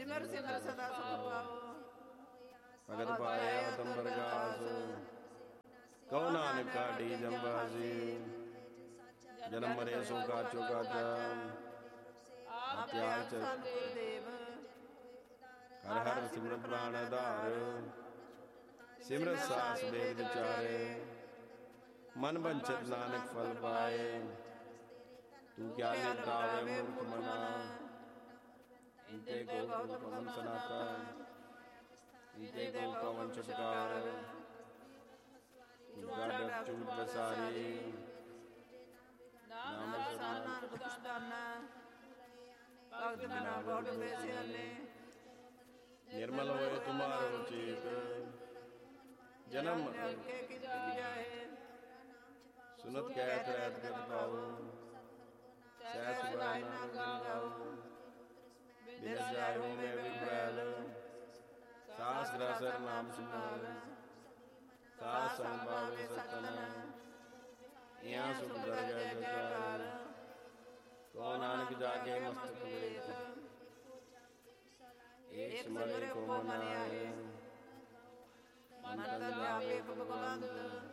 ਸਿਮਰ ਸਿਮਰ ਸਦਾ ਸੁਖ ਪਾਓ। ਭਗਤ ਪਾਇਆ ਤਮ ਪ੍ਰਗਾਸ, ਕਹੋ ਨਾਨਕ ਕਾਢੀ ਜੰਬਾਸੀ। ਜਨਮ ਮਰੇ ਸੋ ਕਾਚੋ ਕਾਚਾ, ਆਪ ਸਤਿਗੁਰ ਦੇਵ। ਹਰ ਹਰ ਸਿਮਰ ਪ੍ਰਾਣ ਆਧਾਰ, ਸਿਮਰਤ ਸਾਸ ਵੇਦ ਵਿਚਾਰੇ। ਮਨ ਬੰਚਤ ਨਾਨਕ ਫਲ ਪਾਏ, ਤੂੰ ਕਿਆ ਨਿਤਾਵੇ ਮੂਰਖ ਮਨਾ। ਇੰਤੇ ਕੋ ਪਵਨ ਸਨਾਤਾ, ਇੰਤੇ ਕੋ ਪਵਨ ਚਟਕਾਰ। ਝੂਠਾ ਝੂਠ ਬਸਾਰੀ, ਨਾਮ ਨਾਨਕ ਪੁਛਦਾਨਾ। ਭਗਤ ਬਿਨਾ ਬਹੁਤ ਬੇਸਿਆਨੇ, ਨਿਰਮਲ ਹੋਏ ਤੁਮਾਰੋ ਚੇਤ। ਜਨਮ ਕੇ ਕੀਤੀ ਜਾਏ, ਸੁਨਤ ਕਹਿਤ ਰਹਿਤ ਕਰ ਪਾਓ। ਸਹਿ ਸੁਭਾਇ ਨਾ ਗਾਓ, ਬਿਨ ਜਾਇਓ ਮੈਂ ਵਿਬੈਲ। ਸਾਸ ਗ੍ਰਸਰ ਨਾਮ ਸਿਮਰ, ਸਾਸ ਸੰਭਾਵੇ ਸਤਨ। ਇਹਾਂ ਸੁਖ ਦਰਗਹਿ ਜੈਕਾਰ, ਕੋ ਨਾਨਕ ਜਾਗੇ ਮਸਤਕ ਲੇਖ। ਏਕ ਸਿਮਰੇ ਕੋ ਮਨ ਆਏ, ਮਨ ਤਨ ਜਾਵੇ ਭਗਵੰਤ।